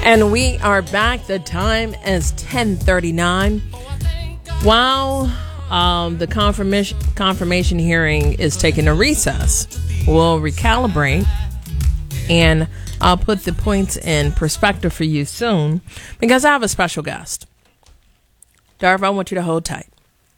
And we are back. The time is 10:39. While the confirmation hearing is taking a recess, we'll recalibrate, and I'll put the points in perspective for you soon, because I have a special guest. Darv, I want you to hold tight.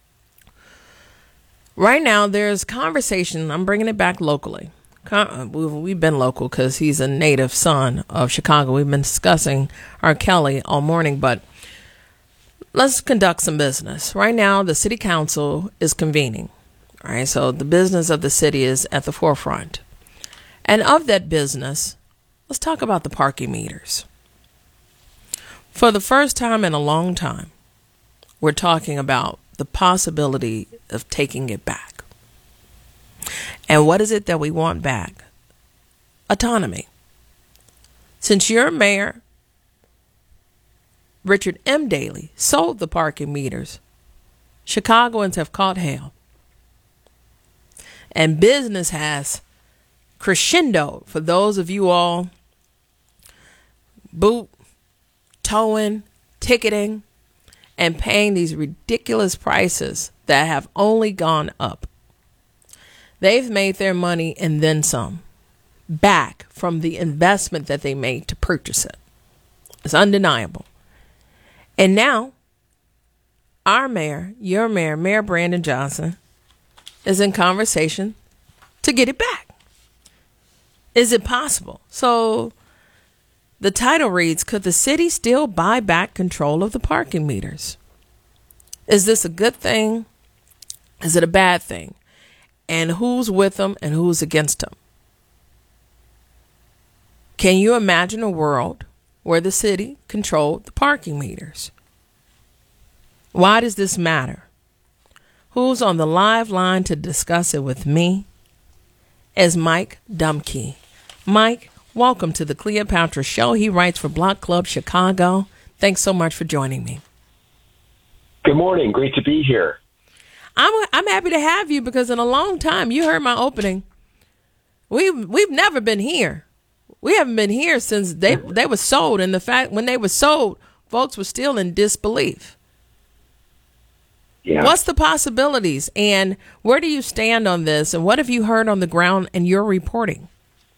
Right now, there's conversation. I'm bringing it back locally. We've been local because he's a native son of Chicago. We've been discussing R. Kelly all morning, but let's conduct some business. Right now, the city council is convening. All right, so the business of the city is at the forefront. And of that business, let's talk about the parking meters. For the first time in a long time, we're talking about the possibility of taking it back. And what is it that we want back? Autonomy. Since your mayor, Richard M. Daley, sold the parking meters, Chicagoans have caught hell. And business has crescendoed for those of you all boot, towing, ticketing, and paying these ridiculous prices that have only gone up. They've made their money and then some back from the investment that they made to purchase it. It's undeniable. And now, our mayor, your mayor, Mayor Brandon Johnson, is in conversation to get it back. Is it possible? So the title reads, could the city still buy back control of the parking meters? Is this a good thing? Is it a bad thing? And who's with them and who's against them? Can you imagine a world where the city controlled the parking meters? Why does this matter? Who's on the live line to discuss it with me is Mike Dumke. Mike, welcome to the Cleopatra Show. He writes for Block Club Chicago. Thanks so much for joining me. Good morning. Great to be here. I'm happy to have you because in a long time, you heard my opening. We've never been here. We haven't been here since they were sold. And the fact when they were sold, folks were still in disbelief. Yeah. What's the possibilities, and where do you stand on this? And what have you heard on the ground in your reporting?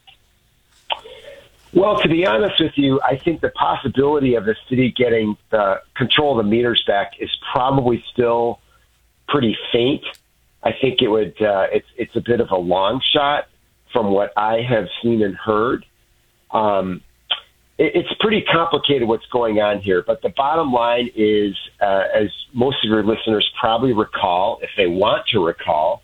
Well, to be honest with you, I think the possibility of the city getting the control of the meters back is probably still pretty faint. I think it would. It's a bit of a long shot from what I have seen and heard. It's pretty complicated what's going on here, but the bottom line is, as most of your listeners probably recall, if they want to recall,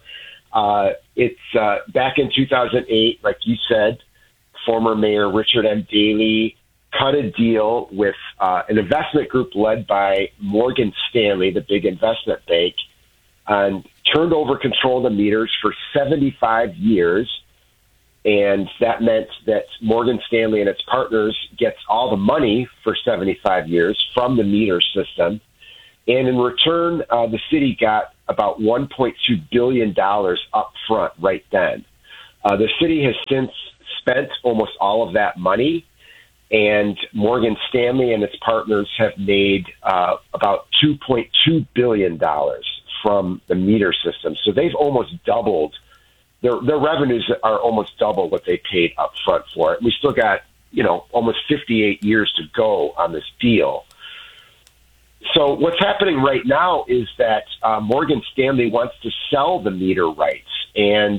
it's back in 2008, like you said, former Mayor Richard M. Daley cut a deal with an investment group led by Morgan Stanley, the big investment bank, and turned over control of the meters for 75 years. And that meant that Morgan Stanley and its partners gets all the money for 75 years from the meter system. And in return, the city got about $1.2 billion up front right then. The city has since spent almost all of that money, and Morgan Stanley and its partners have made about $2.2 billion from the meter system. So they've almost doubled. Their revenues are almost double what they paid up front for it. We still got, almost 58 years to go on this deal. So what's happening right now is that Morgan Stanley wants to sell the meter rights. And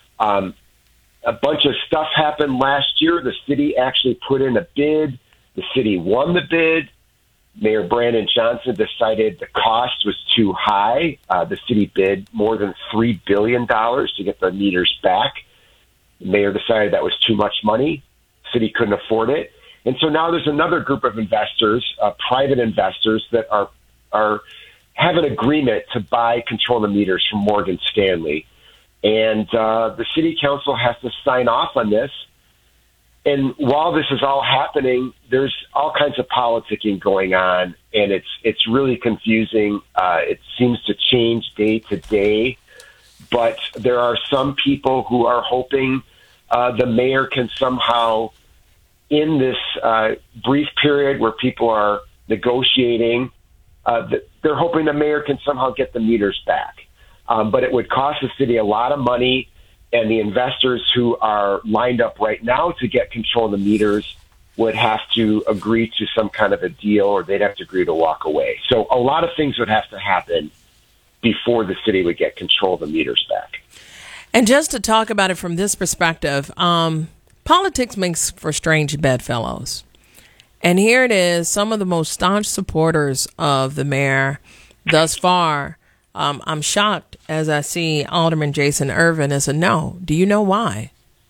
a bunch of stuff happened last year. The city actually put in a bid. The city won the bid. Mayor Brandon Johnson decided the cost was too high. The city bid more than $3 billion to get the meters back. The mayor decided that was too much money. The city couldn't afford it. And so now there's another group of investors, private investors, that have an agreement to buy control of the meters from Morgan Stanley. And the city council has to sign off on this. And while this is all happening, there's all kinds of politicking going on, and it's really confusing. It seems to change day to day, but there are some people who are hoping the mayor can somehow in this brief period where people are negotiating, they're hoping the mayor can somehow get the meters back. But it would cost the city a lot of money, and the investors who are lined up right now to get control of the meters would have to agree to some kind of a deal, or they'd have to agree to walk away. So a lot of things would have to happen before the city would get control of the meters back. And just to talk about it from this perspective, politics makes for strange bedfellows. And here it is, some of the most staunch supporters of the mayor thus far. I'm shocked as I see Alderman Jason Ervin as a no. Do you know why?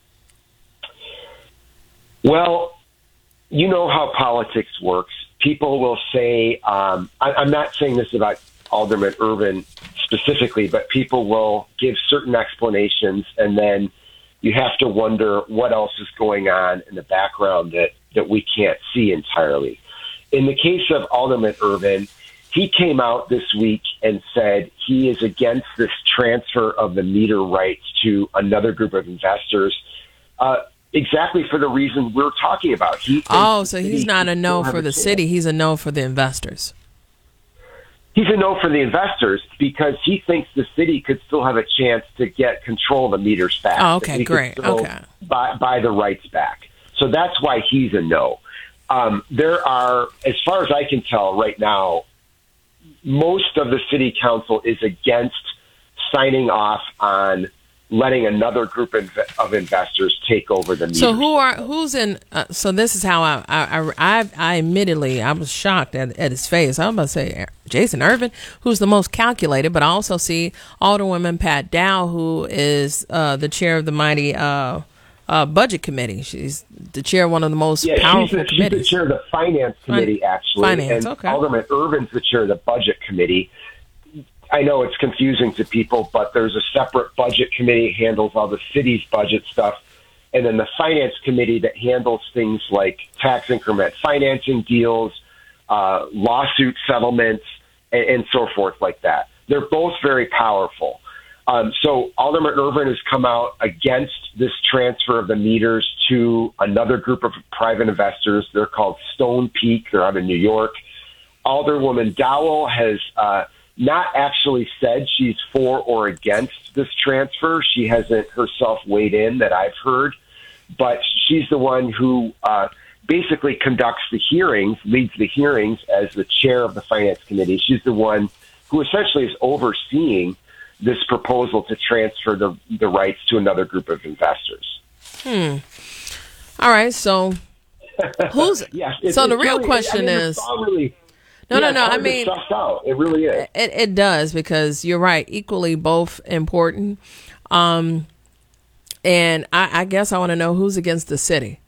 Well, you know how politics works. People will say, I'm not saying this about Alderman Ervin specifically, but people will give certain explanations, and then you have to wonder what else is going on in the background that we can't see entirely. In the case of Alderman Ervin, he came out this week and said he is against this transfer of the meter rights to another group of investors, exactly for the reason we're talking about. So he's not a no for the city. He's a no for the investors. He's a no for the investors because he thinks the city could still have a chance to get control of the meters back. Oh, okay, great. Okay. Buy the rights back. So that's why he's a no. There are, as far as I can tell right now, most of the city council is against signing off on letting another group of investors take over the meters. So who's in? So this is how I admittedly I was shocked at his face. I was about to say Jason Ervin, who's the most calculated, but I also see Alderwoman Pat Dow, who is the chair of the mighty budget committee. She's the chair of one of the most powerful committees. She's the chair of the finance committee, actually. Finance, and okay. Alderman Ervin's the chair of the budget committee. I know it's confusing to people, but there's a separate budget committee that handles all the city's budget stuff, and then the finance committee that handles things like tax increment financing deals, lawsuit settlements, and so forth like that. They're both very powerful. So Alderman Ervin has come out against this transfer of the meters to another group of private investors. They're called Stone Peak. They're out of New York. Alderwoman Dowell has not actually said she's for or against this transfer. She hasn't herself weighed in that I've heard, but she's the one who basically conducts the hearings, leads the hearings as the chair of the finance committee. She's the one who essentially is overseeing this proposal to transfer the rights to another group of investors. All right, so who's yes, so the real question is No. I mean, it really is. It does, because you're right. Equally both important. And I guess I want to know who's against the city.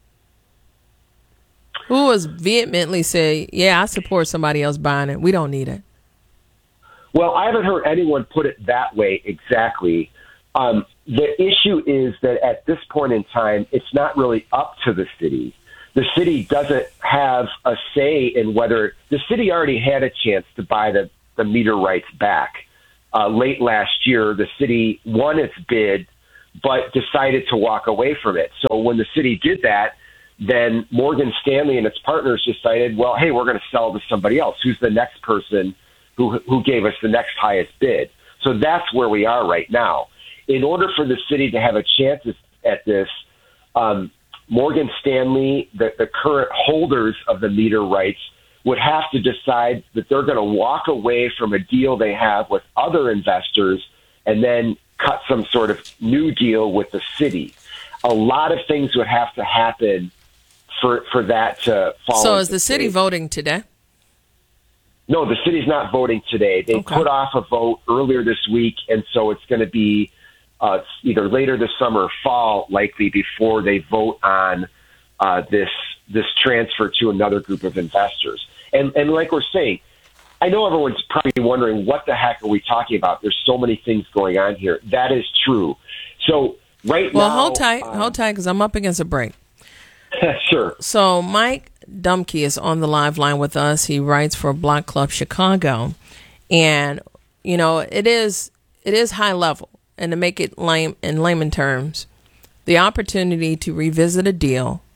Who was vehemently say, yeah, I support somebody else buying it. We don't need it. Well, I haven't heard anyone put it that way exactly. The issue is that at this point in time, it's not really up to the city. The city doesn't have a say in whether the city already had a chance to buy the meter rights back. Late last year, the city won its bid, but decided to walk away from it. So when the city did that, then Morgan Stanley and its partners decided, well, hey, we're going to sell to somebody else. Who's the next person who gave us the next highest bid? So that's where we are right now. In order for the city to have a chance at this, Morgan Stanley, the current holders of the meter rights, would have to decide that they're going to walk away from a deal they have with other investors and then cut some sort of new deal with the city. A lot of things would have to happen for that to fall. So is the city voting today? No, the city's not voting today. They put off a vote earlier this week, and so it's going to be either later this summer or fall, likely, before they vote on this transfer to another group of investors. And like we're saying, I know everyone's probably wondering, what the heck are we talking about? There's so many things going on here. That is true. So now... Well, hold tight, because I'm up against a break. Sure. So Mike Dumke is on the live line with us. He writes for Block Club Chicago. And, it is high level. And to make it in layman terms, the opportunity to revisit a deal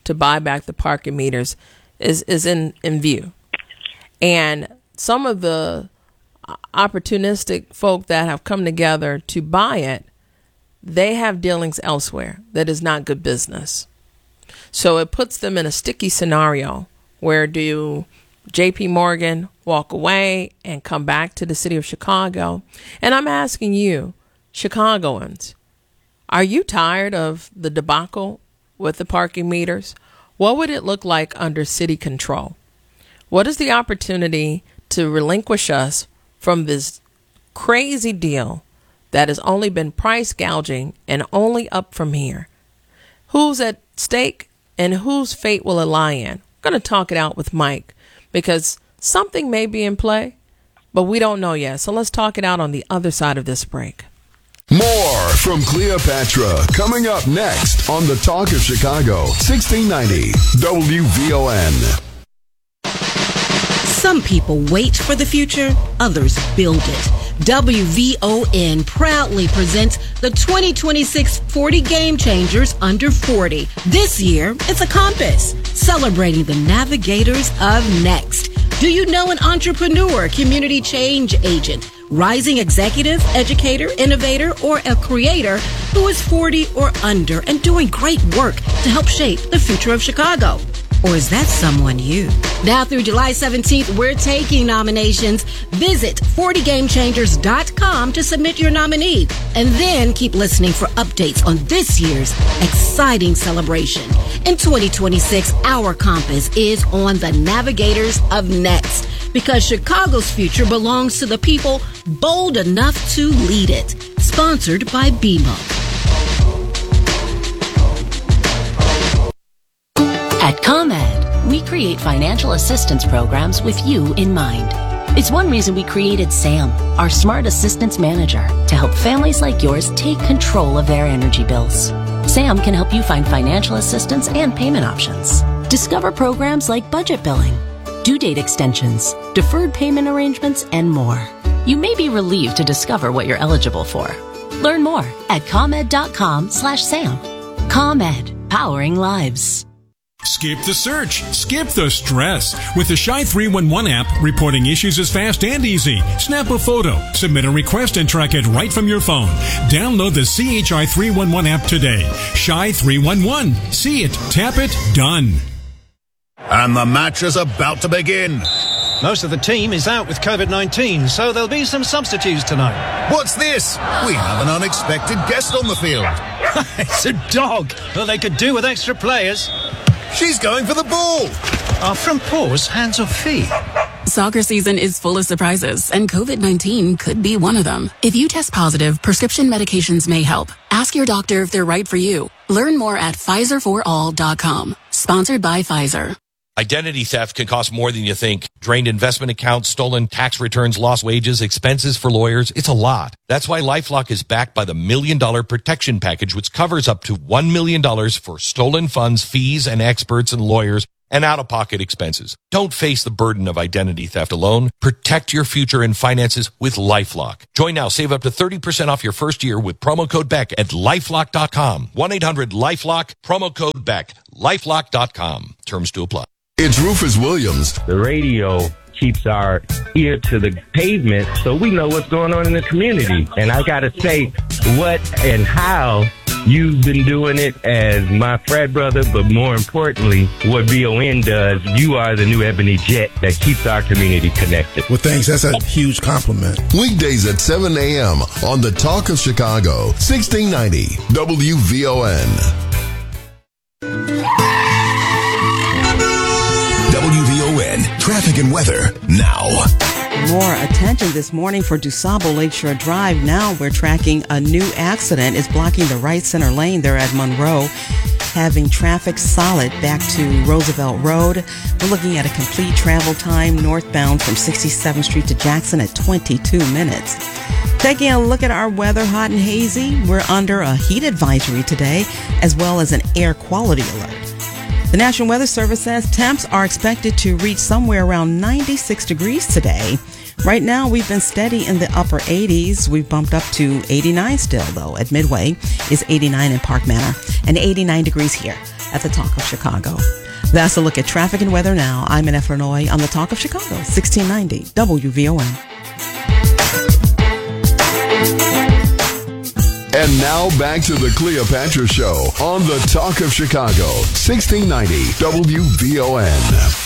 to buy back the parking meters is in view. And some of the opportunistic folk that have come together to buy it, they have dealings elsewhere that is not good business. So it puts them in a sticky scenario where do JP Morgan walk away and come back to the city of Chicago? And I'm asking you, Chicagoans, are you tired of the debacle with the parking meters? What would it look like under city control? What is the opportunity to relinquish us from this crazy deal that has only been price gouging and only up from here? Who's at stake and whose fate will it lie in? I'm going to talk it out with Mike because something may be in play, but we don't know yet. So let's talk it out on the other side of this break. More from Cleopatra coming up next on the Talk of Chicago, 1690 WVON. Some people wait for the future, others build it. WVON proudly presents the 2026 40 Game Changers Under 40. This year, it's a compass celebrating the navigators of next. Do you know an entrepreneur, community change agent, rising executive, educator, innovator, or a creator who is 40 or under and doing great work to help shape the future of Chicago? Or is that someone you? Now through July 17th, we're taking nominations. Visit 40gamechangers.com to submit your nominee. And then keep listening for updates on this year's exciting celebration. In 2026, our compass is on the navigators of next, because Chicago's future belongs to the people bold enough to lead it. Sponsored by BMO. At ComEd, we create financial assistance programs with you in mind. It's one reason we created SAM, our smart assistance manager, to help families like yours take control of their energy bills. SAM can help you find financial assistance and payment options. Discover programs like budget billing, due date extensions, deferred payment arrangements, and more. You may be relieved to discover what you're eligible for. Learn more at ComEd.com/SAM. ComEd, powering lives. Skip the search. Skip the stress. With the Shy 311 app, reporting issues is fast and easy. Snap a photo, submit a request, and track it right from your phone. Download the CHI 311 app today. Shy 311. See it, tap it, done. And the match is about to begin. Most of the team is out with COVID-19, so there'll be some substitutes tonight. What's this? We have an unexpected guest on the field. It's a dog. Well, they could do with extra players. She's going for the ball. Are front paws hands or feet? Soccer season is full of surprises, and COVID-19 could be one of them. If you test positive, prescription medications may help. Ask your doctor if they're right for you. Learn more at PfizerForAll.com. Sponsored by Pfizer. Identity theft can cost more than you think. Drained investment accounts, stolen tax returns, lost wages, expenses for lawyers. It's a lot. That's why LifeLock is backed by the $1 Million Protection Package, which covers up to $1 million for stolen funds, fees, and experts and lawyers, and out-of-pocket expenses. Don't face the burden of identity theft alone. Protect your future and finances with LifeLock. Join now. Save up to 30% off your first year with promo code BECK at LifeLock.com. 1-800-LifeLock, promo code BECK, LifeLock.com. Terms to apply. It's Rufus Williams. The radio keeps our ear to the pavement so we know what's going on in the community. And I got to say, what and how you've been doing it as my frat brother, but more importantly, what VON does, you are the new Ebony Jet that keeps our community connected. Well, thanks. That's a huge compliment. Weekdays at 7 a.m. on the Talk of Chicago, 1690 WVON. WVON traffic and weather now. More attention this morning for DuSable Lakeshore Drive. Now we're tracking a new accident. It's blocking the right center lane there at Monroe, having traffic solid back to Roosevelt Road. We're looking at a complete travel time northbound from 67th Street to Jackson at 22 minutes. Taking a look at our weather, hot and hazy. We're under a heat advisory today, as well as an air quality alert. The National Weather Service says temps are expected to reach somewhere around 96 degrees today. Right now, we've been steady in the upper 80s. We've bumped up to 89 still, though. At Midway is 89 in Park Manor and 89 degrees here at the Talk of Chicago. That's a look at traffic and weather now. I'm Annette Flurnoy on the Talk of Chicago, 1690 WVON. And now back to the Cleopatra Show on the Talk of Chicago, 1690 WVON.